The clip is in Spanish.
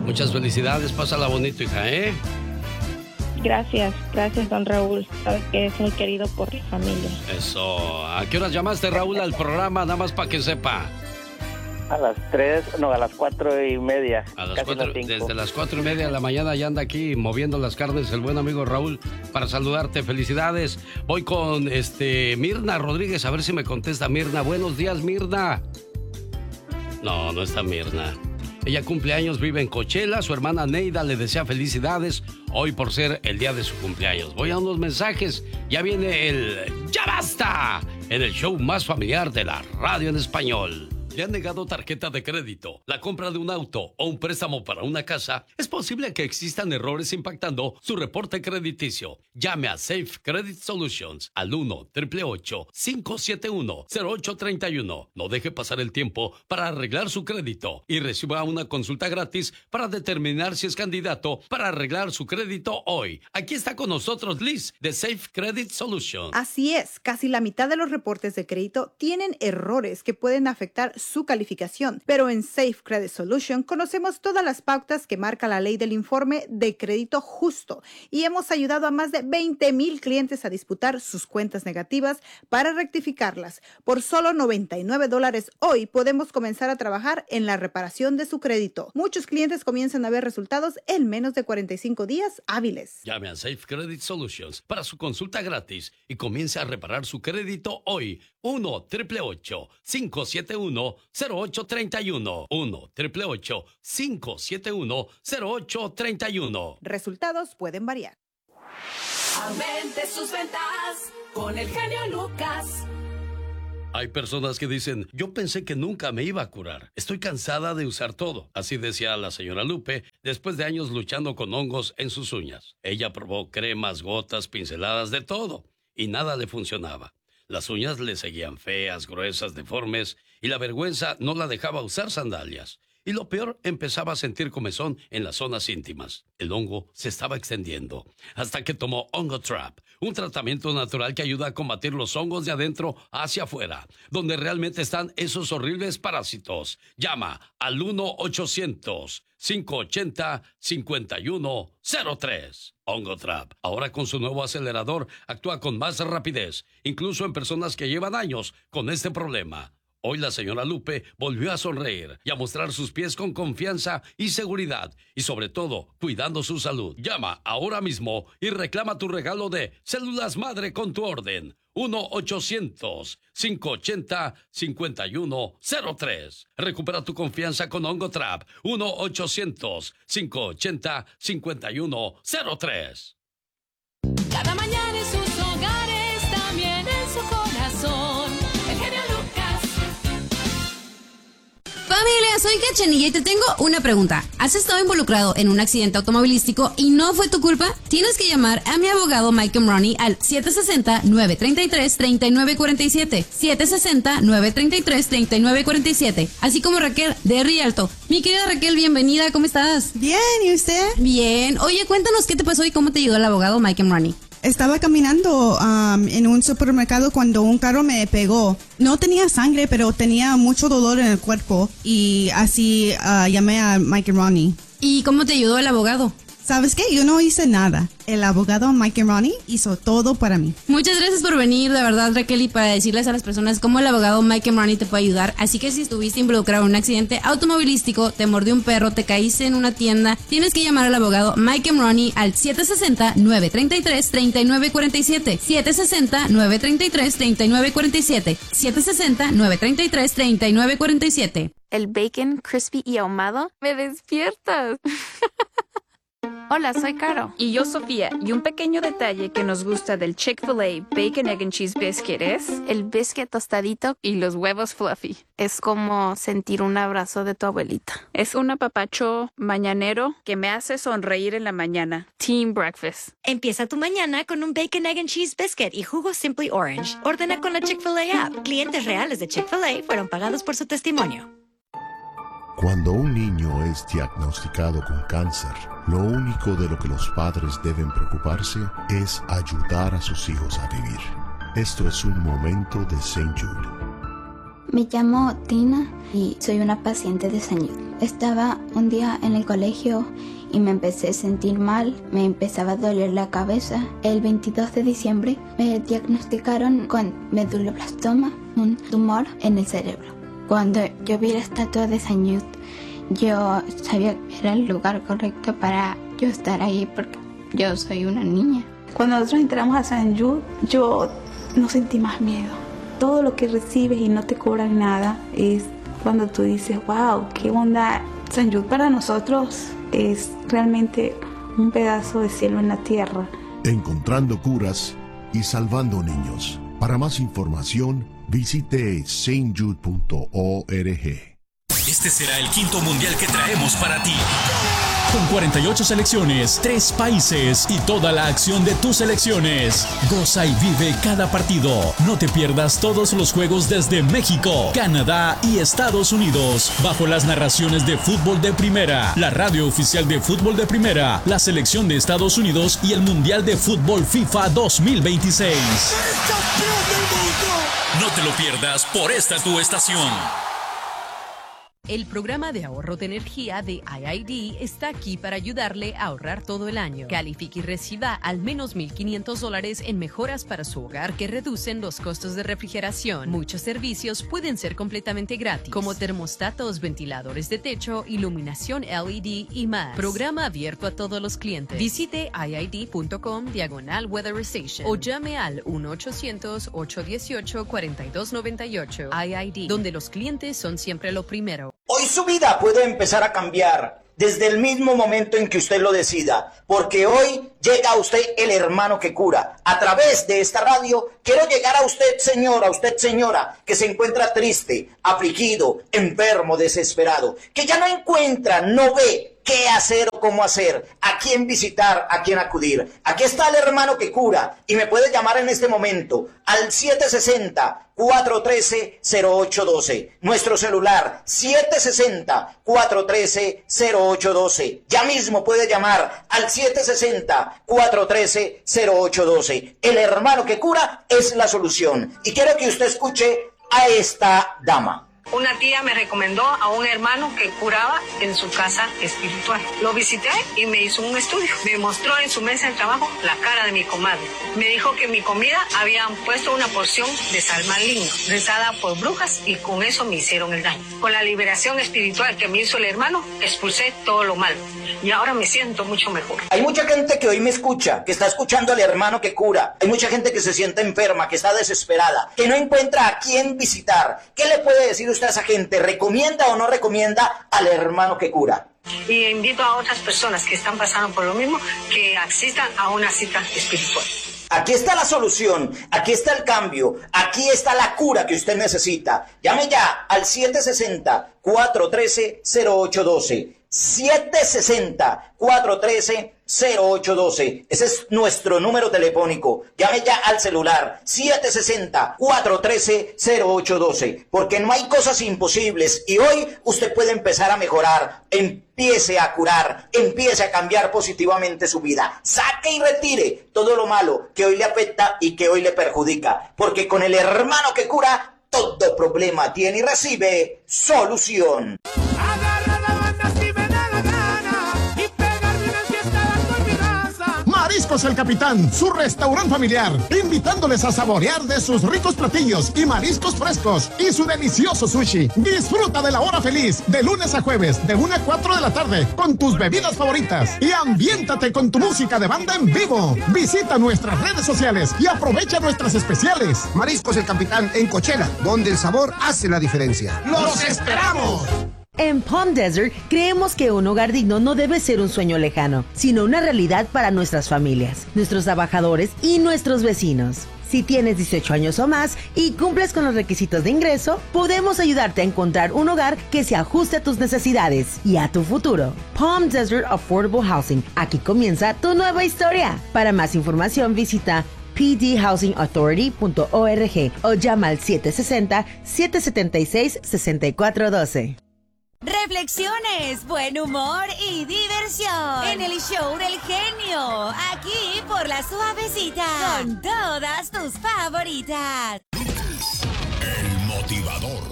Muchas felicidades, pásala bonito, hija, ¿eh? Gracias, don Raúl. Sabes que es muy querido por la familia. Eso. ¿A qué horas llamaste, Raúl, al programa? Nada más para que sepa. A las 4:30. A las 4, desde las 4:30 de la mañana ya anda aquí moviendo las carnes el buen amigo Raúl para saludarte. Felicidades. Voy con Mirna Rodríguez, a ver si me contesta Mirna. Buenos días, Mirna. No, no está Mirna. Ella cumple años, vive en Coachella. Su hermana Neida le desea felicidades hoy por ser el día de su cumpleaños. Voy a unos mensajes. Ya viene el ¡Ya basta! En el show más familiar de la radio en español. ¿Le han negado tarjeta de crédito, la compra de un auto o un préstamo para una casa? Es posible que existan errores impactando su reporte crediticio. Llame a Safe Credit Solutions al 1-888-571-0831. No deje pasar el tiempo para arreglar su crédito y reciba una consulta gratis para determinar si es candidato para arreglar su crédito hoy. Aquí está con nosotros Liz de Safe Credit Solutions. Así es, casi la mitad de los reportes de crédito tienen errores que pueden afectar su calificación, pero en Safe Credit Solution conocemos todas las pautas que marca la ley del informe de crédito justo y hemos ayudado a más de 20,000 clientes a disputar sus cuentas negativas para rectificarlas. Por solo $99 hoy podemos comenzar a trabajar en la reparación de su crédito. Muchos clientes comienzan a ver resultados en menos de 45 días hábiles. Llame a Safe Credit Solutions para su consulta gratis y comience a reparar su crédito hoy. 1-888-571-0831. 1-888-571-0831. Resultados pueden variar. Aumente sus ventas con el genio Lucas. Hay personas que dicen, yo pensé que nunca me iba a curar. Estoy cansada de usar todo. Así decía la señora Lupe, después de años luchando con hongos en sus uñas. Ella probó cremas, gotas, pinceladas, de todo, y nada le funcionaba. Las uñas le seguían feas, gruesas, deformes, y la vergüenza no la dejaba usar sandalias. Y lo peor, empezaba a sentir comezón en las zonas íntimas. El hongo se estaba extendiendo, hasta que tomó Ongotrap, un tratamiento natural que ayuda a combatir los hongos de adentro hacia afuera, donde realmente están esos horribles parásitos. Llama al 1-800-580-5103. Ongotrap, ahora con su nuevo acelerador, actúa con más rapidez, incluso en personas que llevan años con este problema. Hoy la señora Lupe volvió a sonreír y a mostrar sus pies con confianza y seguridad, y sobre todo, cuidando su salud. Llama ahora mismo y reclama tu regalo de células madre con tu orden. 1-800-580-5103. Recupera tu confianza con Ongotrap. 1-800-580-5103. Cada mañana en sus hogares, también en su corazón. El genio Lucas. Familia, soy Cachanilla y te tengo una pregunta. ¿Has estado involucrado en un accidente automovilístico y no fue tu culpa? Tienes que llamar a mi abogado Mike Ronnie al 760-933-3947. 760-933-3947. Así como Raquel de Rialto. Mi querida Raquel, bienvenida, ¿cómo estás? Bien, ¿y usted? Bien. Oye, cuéntanos qué te pasó y cómo te ayudó el abogado Mike Ronnie. Estaba caminando en un supermercado cuando un carro me pegó. No tenía sangre, pero tenía mucho dolor en el cuerpo y así llamé a Mike Ronnie. ¿Y cómo te ayudó el abogado? ¿Sabes qué? Yo no hice nada. El abogado Mike Ronnie hizo todo para mí. Muchas gracias por venir, de verdad, Raquel, y para decirles a las personas cómo el abogado Mike Ronnie te puede ayudar. Así que si estuviste involucrado en un accidente automovilístico, te mordió un perro, te caíste en una tienda, tienes que llamar al abogado Mike Ronnie al 760-933-3947. 760-933-3947. 760-933-3947. El bacon crispy y ahumado me despiertas. Hola, soy Caro. Y yo, Sofía. Y un pequeño detalle que nos gusta del Chick-fil-A Bacon, Egg and Cheese Biscuit es el biscuit tostadito y los huevos fluffy. Es como sentir un abrazo de tu abuelita. Es un apapacho mañanero que me hace sonreír en la mañana. Team Breakfast. Empieza tu mañana con un Bacon, Egg and Cheese Biscuit y jugo Simply Orange. Ordena con la Chick-fil-A app. Clientes reales de Chick-fil-A fueron pagados por su testimonio. Cuando un niño es diagnosticado con cáncer, lo único de lo que los padres deben preocuparse es ayudar a sus hijos a vivir. Esto es un momento de St. Jude. Me llamo Tina y soy una paciente de St. Jude. Estaba un día en el colegio y me empecé a sentir mal, me empezaba a doler la cabeza. El 22 de diciembre me diagnosticaron con meduloblastoma, un tumor en el cerebro. Cuando yo vi la estatua de St. Jude, yo sabía que era el lugar correcto para yo estar ahí porque yo soy una niña. Cuando nosotros entramos a St. Jude, yo no sentí más miedo. Todo lo que recibes y no te cobran nada es cuando tú dices, wow, qué bondad. St. Jude para nosotros es realmente un pedazo de cielo en la tierra. Encontrando curas y salvando niños. Para más información, visite stjude.org. Este será el 5º mundial que traemos para ti. Con 48 selecciones, 3 países y toda la acción de tus selecciones. Goza y vive cada partido. No te pierdas todos los juegos desde México, Canadá y Estados Unidos. Bajo las narraciones de Fútbol de Primera, la radio oficial de Fútbol de Primera, la selección de Estados Unidos y el Mundial de Fútbol FIFA 2026. No te lo pierdas por esta tu estación. El programa de ahorro de energía de IID está aquí para ayudarle a ahorrar todo el año. Califique y reciba al menos $1,500 en mejoras para su hogar que reducen los costos de refrigeración. Muchos servicios pueden ser completamente gratis, como termostatos, ventiladores de techo, iluminación LED y más. Programa abierto a todos los clientes. Visite iid.com/Weather Station o llame al 1-800-818-4298. IID, donde los clientes son siempre lo primero. Hoy su vida puede empezar a cambiar desde el mismo momento en que usted lo decida, porque hoy llega a usted el hermano que cura. A través de esta radio quiero llegar a usted, señora, que se encuentra triste, afligido, enfermo, desesperado, que ya no encuentra, no ve qué hacer o cómo hacer, a quién visitar, a quién acudir. Aquí está el hermano que cura y me puede llamar en este momento al 760-413-0812. Nuestro celular 760-413-0812. Ya mismo puede llamar al 760-413-0812. El hermano que cura es la solución. Y quiero que usted escuche a esta dama. Una tía me recomendó a un hermano que curaba en su casa espiritual. Lo visité y me hizo un estudio. Me mostró en su mesa de trabajo la cara de mi comadre. Me dijo que en mi comida habían puesto una porción de sal maligna, rezada por brujas, y con eso me hicieron el daño. Con la liberación espiritual que me hizo el hermano, expulsé todo lo malo. Y ahora me siento mucho mejor. Hay mucha gente que hoy me escucha, que está escuchando al hermano que cura. Hay mucha gente que se siente enferma, que está desesperada, que no encuentra a quién visitar. ¿Qué le puede decir usted a esa gente? ¿Recomienda o no recomienda al hermano que cura? Y invito a otras personas que están pasando por lo mismo que asistan a una cita espiritual. Aquí está la solución, aquí está el cambio, aquí está la cura que usted necesita. Llame ya al 760-413-0812. 760-413-0812. Ese es nuestro número telefónico. Llame ya al celular 760-413-0812, porque no hay cosas imposibles y hoy usted puede empezar a mejorar. Empiece a curar, empiece a cambiar positivamente su vida. Saque y retire todo lo malo que hoy le afecta y que hoy le perjudica, porque con el hermano que cura, todo problema tiene y recibe solución. Mariscos El Capitán, su restaurante familiar, invitándoles a saborear de sus ricos platillos y mariscos frescos y su delicioso sushi. Disfruta de la hora feliz de lunes a jueves de 1 a 4 de la tarde con tus bebidas favoritas y ambiéntate con tu música de banda en vivo. Visita nuestras redes sociales y aprovecha nuestras especiales. Mariscos El Capitán en Coachella, donde el sabor hace la diferencia. ¡Los esperamos! En Palm Desert creemos que un hogar digno no debe ser un sueño lejano, sino una realidad para nuestras familias, nuestros trabajadores y nuestros vecinos. Si tienes 18 años o más y cumples con los requisitos de ingreso, podemos ayudarte a encontrar un hogar que se ajuste a tus necesidades y a tu futuro. Palm Desert Affordable Housing. Aquí comienza tu nueva historia. Para más información visita pdhousingauthority.org o llama al 760-776-6412. Reflexiones, buen humor y diversión en el show del genio, aquí por La Suavecita, con todas tus favoritas. El motivador.